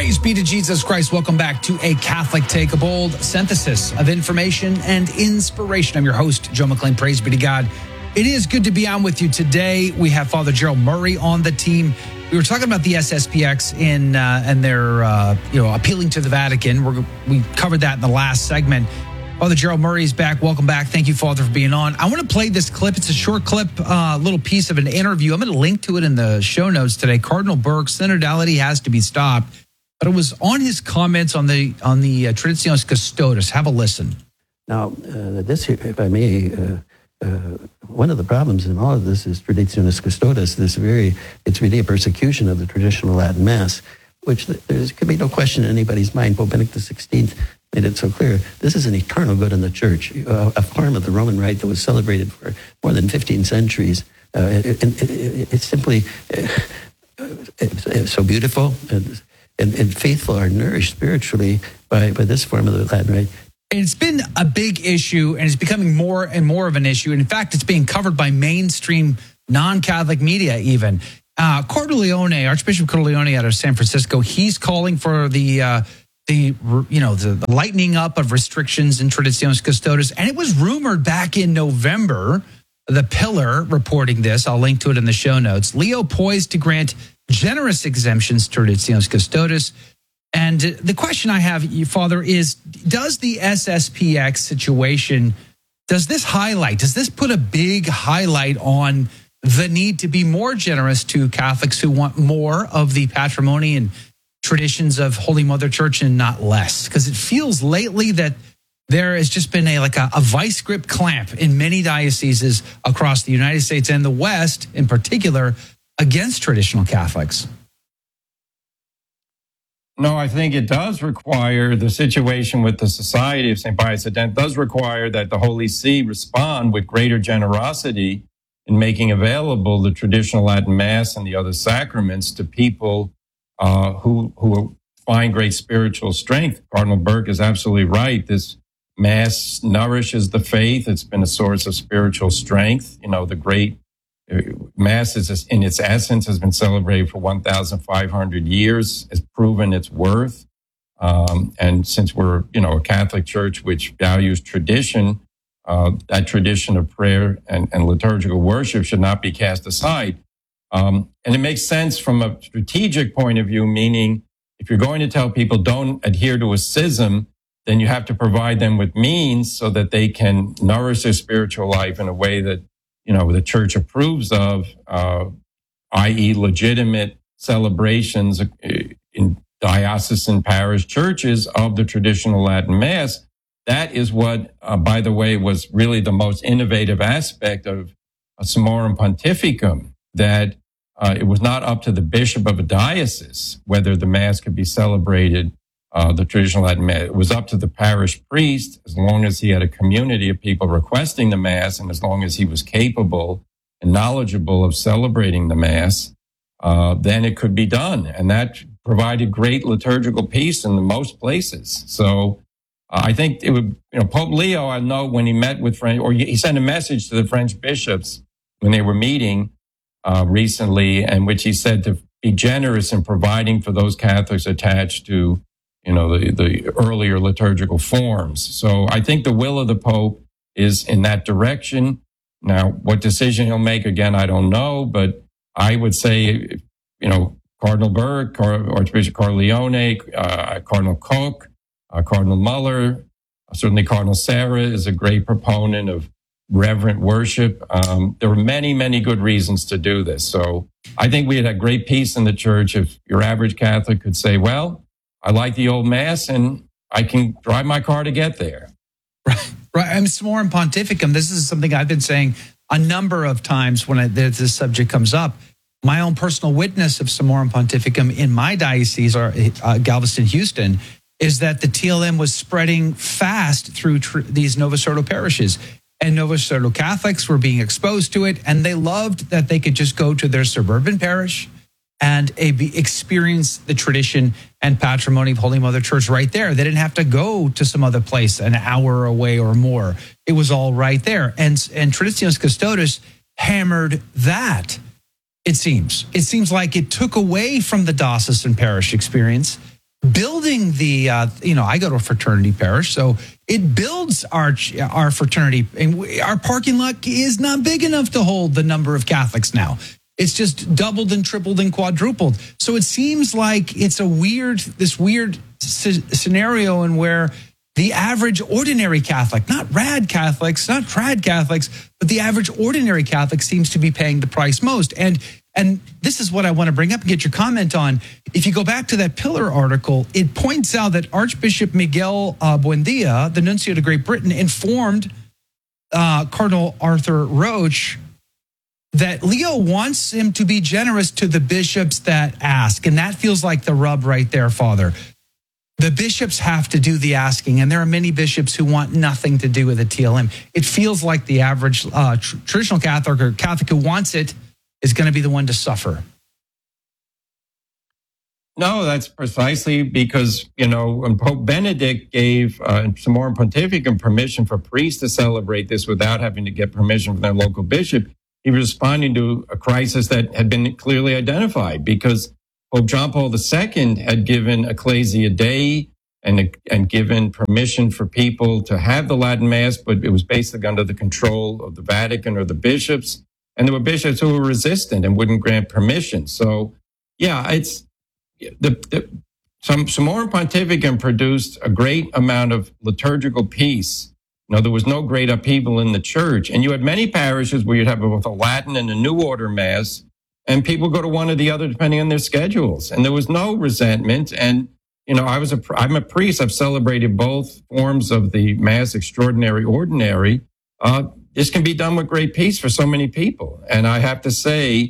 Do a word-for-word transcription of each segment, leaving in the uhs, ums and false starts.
Praise be to Jesus Christ. Welcome back to A Catholic Take, a bold synthesis of information and inspiration. I'm your host, Joe McLean. Praise be to God. It is good to be on with you today. We have Father Gerald Murray on the team. We were talking about the S S P X in uh, and their uh, you know appealing to the Vatican. We're, we covered that in the last segment. Father Gerald Murray is back. Welcome back. Thank you, Father, for being on. I want to play this clip. It's a short clip, a uh, little piece of an interview. I'm going to link to it in the show notes today. Cardinal Burke, synodality has to be stopped. But it was on his comments on the on the uh, Traditionis Custodes. Have a listen. Now, uh, this, if I may, uh, uh, one of the problems in all of this is Traditionis Custodes. This very, it's really a persecution of the traditional Latin Mass, which there could be no question in anybody's mind. Pope Benedict the sixteenth made it so clear. This is an eternal good in the Church, uh, a form of the Roman Rite that was celebrated for more than fifteen centuries. Uh, and it, it, it, it's simply uh, it's so beautiful. And, And, and faithful are nourished spiritually by, by this form of the Latin Rite. It's been a big issue, and it's becoming more and more of an issue. And in fact, it's being covered by mainstream non-Catholic media even. Uh, Cordileone, Archbishop Cordileone out of San Francisco, he's calling for the, uh, the you know, the, the lightening up of restrictions in Traditionis Custodes. And it was rumored back in November, the Pillar reporting this. I'll link to it in the show notes. Leo poised to grant generous exemptions to Traditionis Custodes. And the question I have, Father, is does the S S P X situation, does this highlight, does this put a big highlight on the need to be more generous to Catholics who want more of the patrimony and traditions of Holy Mother Church and not less? Because it feels lately that there has just been a like a, a vice grip clamp in many dioceses across the United States and the West in particular against traditional Catholics. No, I think it does require the situation with the Society of Saint Pius X does require that the Holy See respond with greater generosity in making available the traditional Latin Mass and the other sacraments to people uh, who who find great spiritual strength. Cardinal Burke is absolutely right. This Mass nourishes the faith. It's been a source of spiritual strength. You know, the great Mass is, in its essence, has been celebrated for one thousand five hundred years, has proven its worth. Um, and since we're, you know, a Catholic Church which values tradition, uh, that tradition of prayer and, and liturgical worship should not be cast aside. Um, and it makes sense from a strategic point of view, meaning if you're going to tell people don't adhere to a schism, then you have to provide them with means so that they can nourish their spiritual life in a way that, you know, the Church approves of, uh, that is legitimate celebrations in diocesan parish churches of the traditional Latin Mass. That is what, uh, by the way, was really the most innovative aspect of a Summorum Pontificum, that uh, it was not up to the bishop of a diocese whether the Mass could be celebrated, uh, the traditional Latin Mass. It was up to the parish priest, as long as he had a community of people requesting the Mass and as long as he was capable and knowledgeable of celebrating the Mass, uh, then it could be done. And that provided great liturgical peace in most places. So uh, I think it would, you know, Pope Leo, I know when he met with French, or he sent a message to the French bishops when they were meeting uh, recently, in which he said to be generous in providing for those Catholics attached to, you know, the, the earlier liturgical forms. So I think the will of the Pope is in that direction. Now, what decision he'll make, again, I don't know, but I would say, you know, Cardinal Burke, Archbishop Cordileone, uh, Cardinal Koch, uh, Cardinal Muller, certainly Cardinal Sarah is a great proponent of reverent worship. Um, there were many, many good reasons to do this. So I think we had had great peace in the Church if your average Catholic could say, well, I like the old Mass and I can drive my car to get there. Right. Right. I'm Summorum Pontificum. This is something I've been saying a number of times when I, this subject comes up. My own personal witness of Summorum Pontificum in my diocese, or uh, Galveston, Houston, is that the T L M was spreading fast through tr- these Novus Ordo parishes. And Novus Ordo Catholics were being exposed to it, and they loved that they could just go to their suburban parish and a, be, experience the tradition and patrimony of Holy Mother Church right there. They didn't have to go to some other place an hour away or more. It was all right there. And, and Traditionis Custodes hammered that, it seems. It seems like it took away from the diocesan parish experience building the, uh, you know, I go to a fraternity parish, so it builds our our fraternity. And we, our parking lot is not big enough to hold the number of Catholics now. It's just doubled and tripled and quadrupled. So it seems like it's a weird, this weird c- scenario in where the average ordinary Catholic, not rad Catholics, not trad Catholics, but the average ordinary Catholic seems to be paying the price most. And and this is what I want to bring up and get your comment on. If you go back to that Pillar article, it points out that Archbishop Miguel uh, Buendia, the nuncio to Great Britain, informed uh, Cardinal Arthur Roche that Leo wants him to be generous to the bishops that ask. And that feels like the rub right there, Father. The bishops have to do the asking, and there are many bishops who want nothing to do with the T L M. It feels like the average uh, tr- traditional Catholic or Catholic who wants it is going to be the one to suffer. No, that's precisely because, you know, when Pope Benedict gave uh, Summorum Pontificum permission for priests to celebrate this without having to get permission from their local bishop, he was responding to a crisis that had been clearly identified because Pope John Paul the Second had given Ecclesia Dei and, and given permission for people to have the Latin Mass, but it was basically under the control of the Vatican or the bishops. And there were bishops who were resistant and wouldn't grant permission. So, yeah, it's the, the some Summorum Pontificum produced a great amount of liturgical peace. You know, there was no great upheaval in the church. And you had many parishes where you'd have both a Latin and a New Order Mass, and people go to one or the other depending on their schedules. And there was no resentment. And, you know, I was a, I'm a priest. I've celebrated both forms of the Mass, extraordinary, ordinary. Uh, this can be done with great peace for so many people. And I have to say,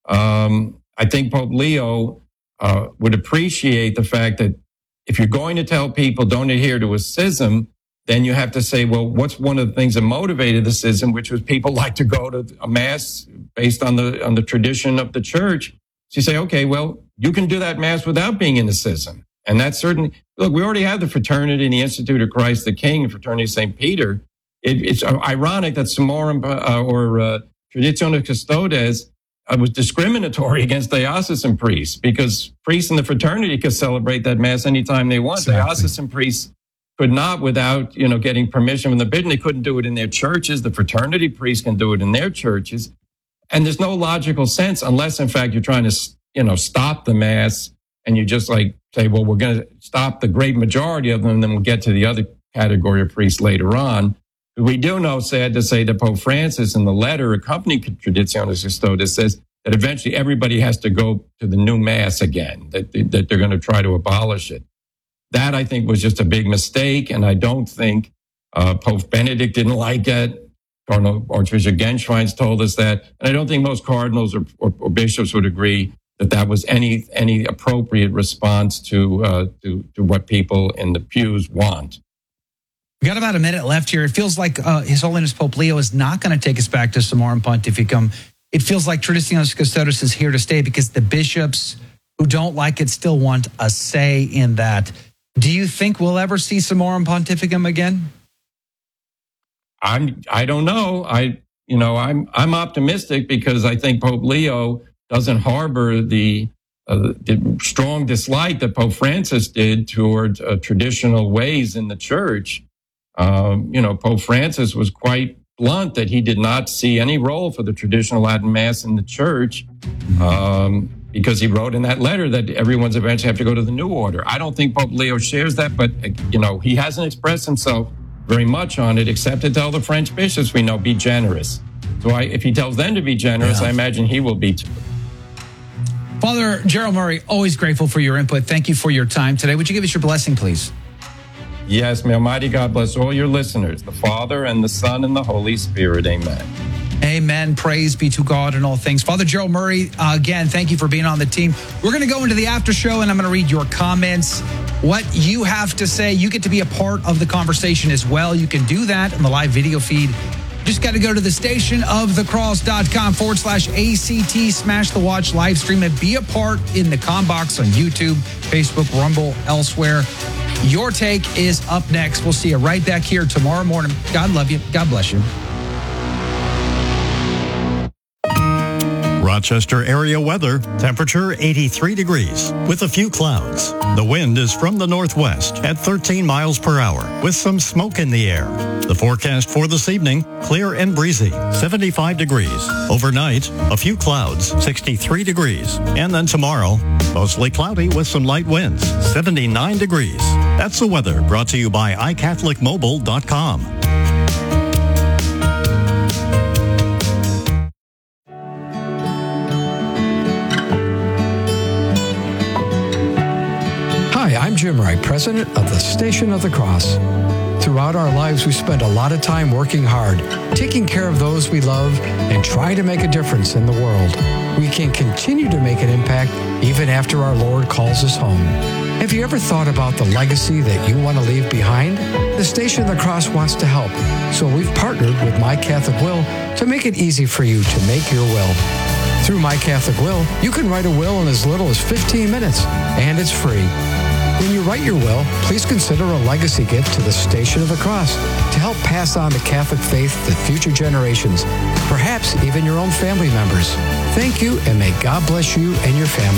um, I think Pope Leo uh, would appreciate the fact that if you're going to tell people don't adhere to a schism, then you have to say, well, what's one of the things that motivated the schism, which was people like to go to a Mass based on the on the tradition of the church. So you say, okay, well, you can do that Mass without being in the schism. And that's certainly, look, we already have the Fraternity and the Institute of Christ the King and Fraternity of Saint Peter. It, it's ironic that Summorum uh, or uh, Traditionis Custodes uh, was discriminatory against diocesan priests because priests in the fraternity could celebrate that Mass anytime they want. Exactly. Diocesan priests could not without, you know, getting permission from the bishop. They couldn't do it in their churches. The fraternity priests can do it in their churches. And there's no logical sense unless, in fact, you're trying to, you know, stop the Mass and you just like say, well, we're going to stop the great majority of them, and then we'll get to the other category of priests later on. We do know, sad to say, that Pope Francis in the letter accompanying Traditionis Custodes says that eventually everybody has to go to the new Mass again, that, that they're going to try to abolish it. That, I think, was just a big mistake, and I don't think uh, Pope Benedict didn't like it. Cardinal Archbishop Genschweins told us that, and I don't think most cardinals or, or, or bishops would agree that that was any any appropriate response to uh, to to what people in the pews want. We got about a minute left here. It feels like uh, His Holiness Pope Leo is not going to take us back to Summorum Pontificum. It feels like Traditionis Custodes is here to stay because the bishops who don't like it still want a say in that. Do you think we'll ever see Summorum Pontificum again? I'm. I don't know. I. You know. I'm. I'm optimistic because I think Pope Leo doesn't harbor the, uh, the strong dislike that Pope Francis did toward uh, traditional ways in the church. Um, you know, Pope Francis was quite blunt that he did not see any role for the traditional Latin Mass in the church. Um, Because he wrote in that letter that everyone's eventually have to go to the new order. I don't think Pope Leo shares that, but, you know, he hasn't expressed himself very much on it, except to tell the French bishops we know, be generous. So I, if he tells them to be generous, yeah. I imagine he will be too. Father Gerald Murray, always grateful for your input. Thank you for your time today. Would you give us your blessing, please? Yes, may Almighty God bless all your listeners, the Father and the Son and the Holy Spirit. Amen. Amen. Praise be to God in all things. Father Gerald Murray, uh, again, thank you for being on the team. We're going to go into the after show, and I'm going to read your comments. What you have to say, you get to be a part of the conversation as well. You can do that in the live video feed. Just got to go to the stationofthecross.com forward slash ACT, smash the watch live stream, and be a part in the com box on YouTube, Facebook, Rumble, elsewhere. Your take is up next. We'll see you right back here tomorrow morning. God love you. God bless you. Rochester area weather, temperature eighty-three degrees with a few clouds. The wind is from the northwest at thirteen miles per hour with some smoke in the air. The forecast for this evening, clear and breezy, seventy-five degrees. Overnight, a few clouds, sixty-three degrees. And then tomorrow, mostly cloudy with some light winds, seventy-nine degrees. That's the weather brought to you by i catholic mobile dot com. Hi, I'm Jim Wright, president of the Station of the Cross. Throughout our lives, we spend a lot of time working hard, taking care of those we love, and trying to make a difference in the world. We can continue to make an impact even after our Lord calls us home. Have you ever thought about the legacy that you want to leave behind? The Station of the Cross wants to help, so we've partnered with My Catholic Will to make it easy for you to make your will. Through My Catholic Will, you can write a will in as little as fifteen minutes, and it's free. When you write your will, please consider a legacy gift to the Station of the Cross to help pass on the Catholic faith to future generations, perhaps even your own family members. Thank you, and may God bless you and your family.